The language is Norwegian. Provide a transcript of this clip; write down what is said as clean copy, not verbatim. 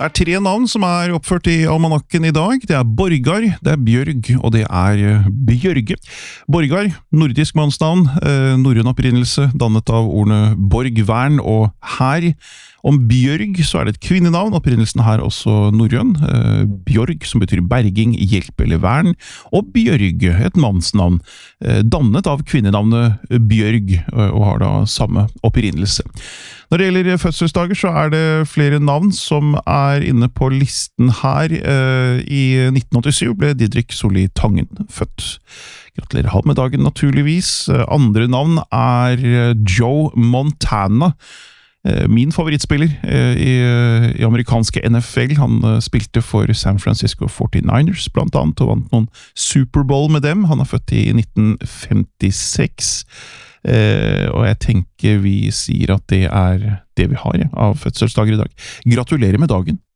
Det er 3 navn som er oppført i almanakken i dag. Det er Borgar, det er Bjørg, og det er Bjørge. Borgar, nordisk mannsnavn, norrøn opprinnelse, dannet av ordene borgvern og hær. Om Bjørg så er det et kvinnenavn, opprinnelsen her også norrøn. Bjørg, som betyr berging, hjelp eller vern. Og Bjørg, et mannsnavn, dannet av kvinnenavnet Bjørg, og har da samme opprinnelse. Når det gjelder fødselsdager, så er det flere navn som er inne på listen her. I 1987 ble Didrik Solli Tangen født. Gratulerer han med dagen, naturligvis. Andre navn er Joe Montana. Min favorittspiller i amerikanske NFL. Han spilte for San Francisco 49ers blant annet, og vant noen Superbowl med dem. Han er født i 1956, og jeg tenker vi sier at det er det vi har av fødselsdager i dag. Gratulerer med dagen!